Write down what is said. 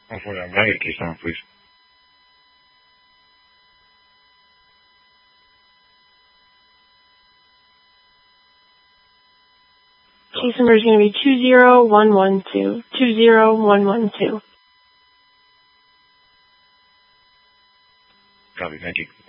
For that, may I get a case number, please? Case number is going to be 20112. 20112. Copy, thank you.